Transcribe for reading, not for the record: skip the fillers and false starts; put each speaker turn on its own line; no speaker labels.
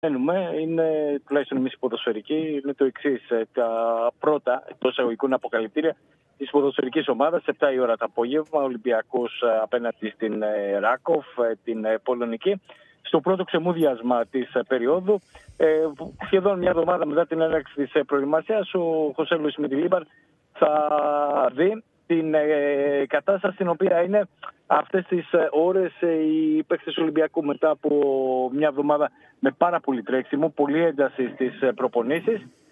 είναι, τουλάχιστον εμείς οι ποδοσφαιρικοί, είναι το εξής. Τα πρώτα εκτός εγωγικών αποκαλυπτήρια της ποδοσφαιρικής ομάδας, 7 η ώρα το απόγευμα, Ολυμπιακός απέναντι στην Ράκοφ, την Πολωνική. Στο πρώτο ξεμούδιασμα της περίοδου, σχεδόν μια εβδομάδα μετά την έναρξη της προετοιμασίας, ο Χωσέ Λουίς Μεντιλίμπαρ θα δει την κατάσταση στην οποία είναι αυτές τις ώρες οι παίκτες του Ολυμπιακού μετά από μια εβδομάδα με πάρα πολύ τρέξιμο, πολύ ένταση στις προπονήσεις.